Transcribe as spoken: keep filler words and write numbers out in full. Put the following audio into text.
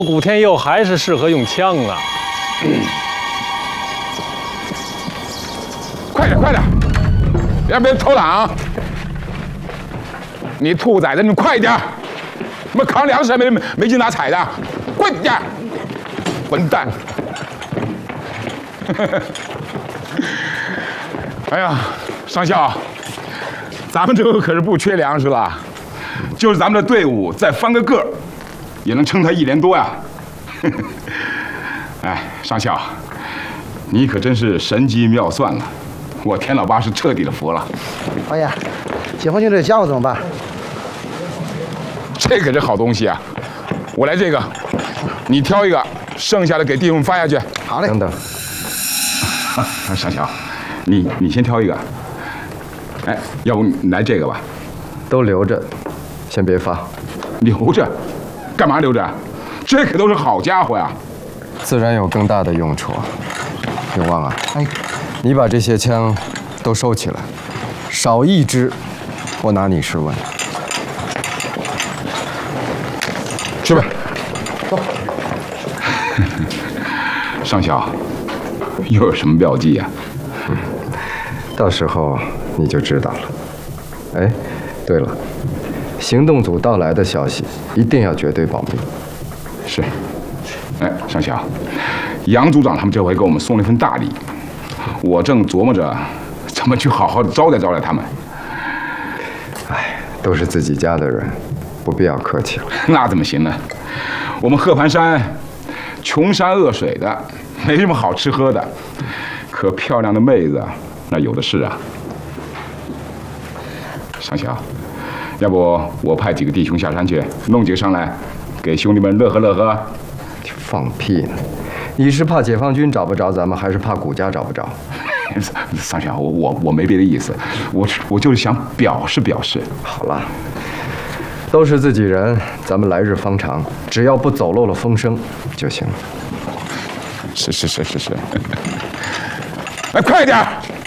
古天佑还是适合用枪啊！ 快点，快点，别让别人偷懒啊！你兔崽子，你快点！他妈扛粮食还没没劲打采的，快点！混蛋！哎呀，上校，咱们这个可是不缺粮食了，就是咱们的队伍再翻个个儿，也能撑他一年多呀。哎，上校，你可真是神机妙算了，我田老八是彻底的服了。 王爷，解放军这家伙怎么办？ 这可是好东西啊！我来这个，你挑一个，剩下的给弟兄们发下去。 好嘞。 等等， 上校，你你先挑一个。哎，要不你来这个吧？ 都留着，先别发。 留着？干嘛留着？这可都是好家伙呀！ 自然有更大的用处。永旺啊， 哎， 你把这些枪都收起来，少一支，我拿你试问。 去吧。走。上校，又有什么妙计呀？ 嗯，到时候你就知道了。哎，对了，行动组到来的消息一定要绝对保密。 是。哎，上校，杨组长他们这回给我们送了一份大礼，我正琢磨着怎么去好好的招待招待他们。 哎，都是自己家的人，不必要客气了。 那怎么行呢？我们鹤盘山穷山恶水的，没什么好吃喝的，可漂亮的妹子那有的是啊。上校，要不我派几个弟兄下山去，弄几个上来，给兄弟们乐呵乐呵。 放屁呢！你是怕解放军找不着咱们，还是怕谷家找不着？ 上校，我我我没别的意思，我我就是想表示表示。 好了，都是自己人，咱们来日方长，只要不走漏了风声就行了。 是是是是是。哎，快点！